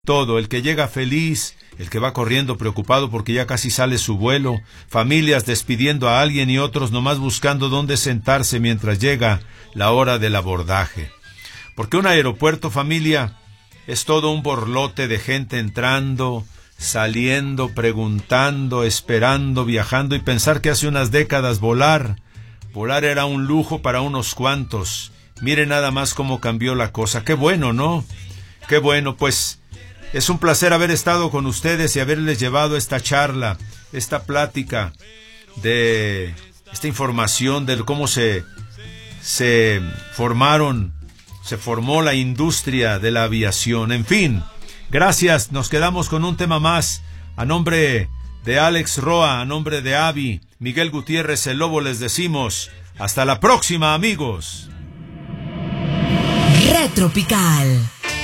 todo, el que llega feliz, el que va corriendo preocupado porque ya casi sale su vuelo, familias despidiendo a alguien y otros nomás buscando dónde sentarse mientras llega la hora del abordaje. Porque un aeropuerto, familia, es todo un borlote de gente entrando, saliendo, preguntando, esperando, viajando, y pensar que hace unas décadas volar era un lujo para unos cuantos. Mire nada más cómo cambió la cosa. Qué bueno, ¿no? Qué bueno, pues es un placer haber estado con ustedes y haberles llevado esta charla, esta plática, de esta información de cómo se formó la industria de la aviación. En fin, gracias. Nos quedamos con un tema más. A nombre de Alex Roa, a nombre de Avi, Miguel Gutiérrez, el Lobo, les decimos hasta la próxima, amigos. Retropical.